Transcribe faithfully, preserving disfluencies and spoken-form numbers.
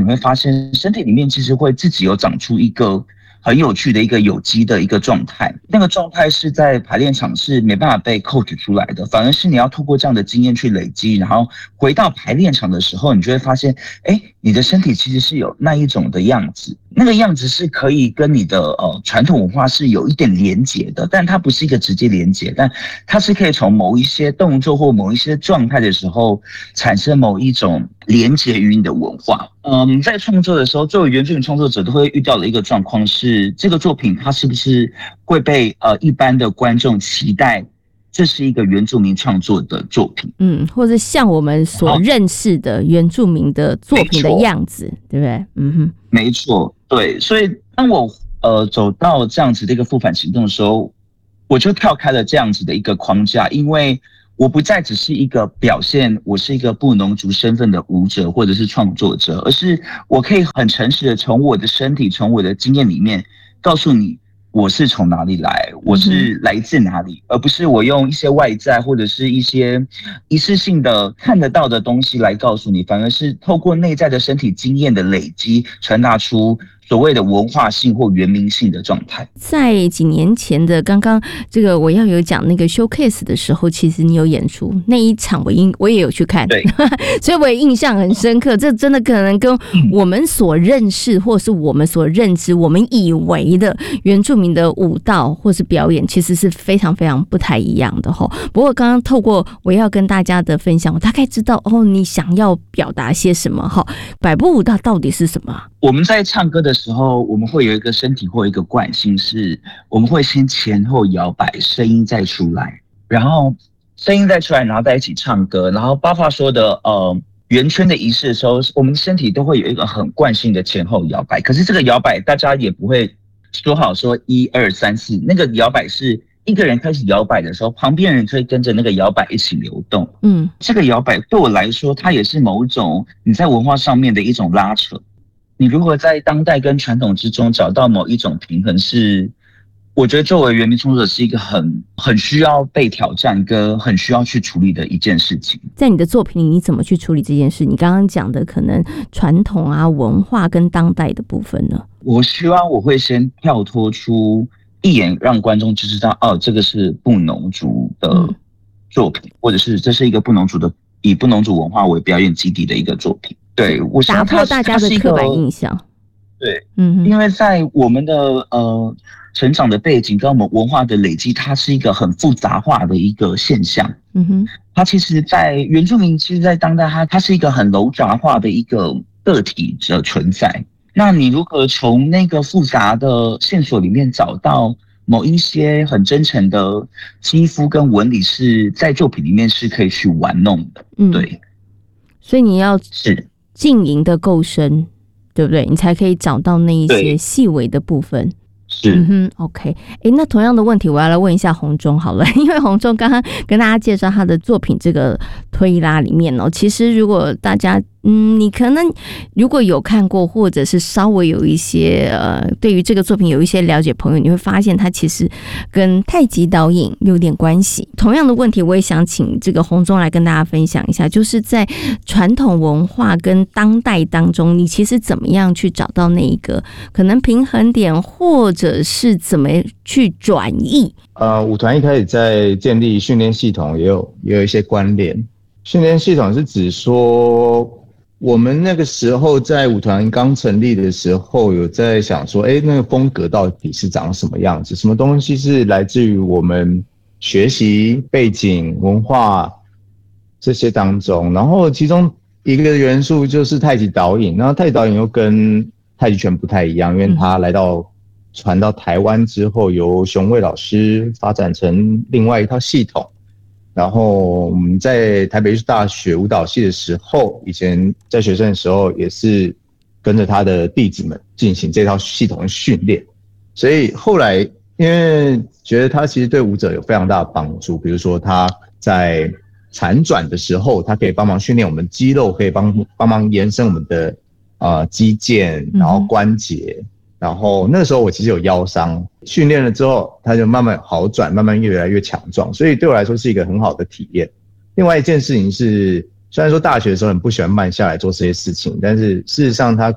会发现身体里面其实会自己有长出一个很有趣的一个有机的一个状态，那个状态是在排练场是没办法被 coach 出来的，反而是你要透过这样的经验去累积，然后回到排练场的时候，你就会发现，哎，你的身体其实是有那一种的样子，那个样子是可以跟你的呃传统文化是有一点连结的，但它不是一个直接连结，但它是可以从某一些动作或某一些状态的时候产生某一种连结于你的文化。嗯，在创作的时候，作为原住民创作者都会遇到的一个状况是，这个作品它是不是会被呃一般的观众期待这是一个原住民创作的作品， 嗯，或者像我们所认识的原住民的作品的样子，对不对？嗯哼， 没错，对。所以当我呃走到这样子的一个复返行动的时候，我就跳开了这样子的一个框架，因为我不再只是一个表现我是一个布农族身份的舞者或者是创作者，而是我可以很诚实的从我的身体从我的经验里面告诉你我是从哪里来，我是来自哪里，而不是我用一些外在或者是一些仪式性的看得到的东西来告诉你，反而是透过内在的身体经验的累积传达出所谓的文化性或原民性的状态。 在几年前的刚刚这个我要有讲那个 showcase 的时候，其实你有演出那一场我，我也有去看， 对， 所以我也印象很深刻。这真的可能跟我们所认识或是我们所认知我们以为的原住民的舞蹈或是表演其实是非常非常不太一样的。不过刚刚透过我要跟大家的分享，我大概知道哦，你想要表达些什么。百步舞蹈到底是什么？ 我们在唱歌的时候，我们会有一个身体或一个惯性，是我们会先前后摇摆，声音再出来，然后声音再出来，然后在一起唱歌。然后包括说的呃圆圈的仪式的时候，我们身体都会有一个很惯性的前后摇摆。可是这个摇摆大家也不会说好说一二三四，那个摇摆是一个人开始摇摆的时候，旁边人可以跟着那个摇摆一起流动。嗯，这个摇摆对我来说，它也是某种你在文化上面的一种拉扯。你如何在当代跟传统之中找到某一种平衡，是我觉得作为原民创作者是一个很很需要被挑战跟很需要去处理的一件事情。 在你的作品里，你怎么去处理这件事？你刚刚讲的可能传统啊、文化跟当代的部分呢？ 我希望我会先跳脱出一眼让观众就知道，哦，这个是布农族的作品，嗯，或者是这是一个布农族的以布农族文化为表演基地的一个作品。对，我打破大家的刻板印象。 对，嗯，因为在我们的呃成长的背景跟我们文化的累积，它是一个很复杂化的一个现象。嗯哼，它其实，在原住民，其实，在当代它，它它是一个很糅杂化的一个个体的存在。那你如何从那个复杂的线索里面找到某一些很真诚的肌肤跟纹理，是在作品里面是可以去玩弄的。嗯，对， 所以你要是浸淫的够深，对不对？你才可以找到那一些细微的部分。 是， 嗯哼 ，OK， 哎，那同样的问题，我要来问一下洪忠好了，因为洪忠刚刚跟大家介绍他的作品这个推拉里面哦，其实如果大家嗯，你可能如果有看过，或者是稍微有一些呃，对于这个作品有一些了解朋友，你会发现它其实跟太极导引有点关系。同样的问题，我也想请这个洪忠来跟大家分享一下，就是在传统文化跟当代当中，你其实怎么样去找到那一个可能平衡点，或者是怎么去转译？ 呃，舞团一开始在建立训练系统，也有也有一些关联。训练系统是指说，我们那个时候在舞团刚成立的时候，有在想说，哎，那个风格到底是长什么样子？什么东西是来自于我们学习背景、文化这些当中？然后其中一个元素就是太极导引，然后太极导引又跟太极拳不太一样，因为它来到传到台湾之后，由熊卫老师发展成另外一套系统。然后我们在台北艺术大学舞蹈系的时候，以前在学生的时候也是跟着他的弟子们进行这套系统的训练，所以后来因为觉得他其实对舞者有非常大的帮助，比如说他在缠转的时候，他可以帮忙训练我们肌肉，可以帮帮忙延伸我们的呃肌腱，然后关节。嗯，然后那个时候我其实有腰伤，训练了之后它就慢慢好转，慢慢越来越强壮，所以对我来说是一个很好的体验。另外一件事情是，虽然说大学的时候很不喜欢慢下来做这些事情，但是事实上它